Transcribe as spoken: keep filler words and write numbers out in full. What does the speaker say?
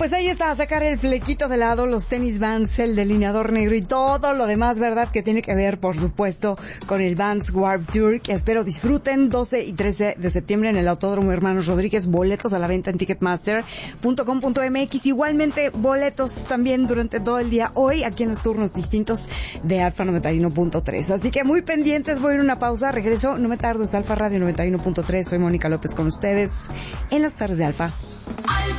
Pues ahí está, a sacar el flequito de lado, los tenis Vans, el delineador negro y todo lo demás, ¿verdad? Que tiene que ver, por supuesto, con el Vans Warped Tour, que espero disfruten doce y trece de septiembre en el Autódromo Hermanos Rodríguez. Boletos a la venta en ticketmaster punto com punto m x. Igualmente, boletos también durante todo el día hoy, aquí en los turnos distintos de Alfa noventa y uno punto tres. Así que muy pendientes, voy a ir a una pausa, regreso, no me tardo, es Alfa Radio noventa y uno punto tres. Soy Mónica López con ustedes en las tardes de Alfa.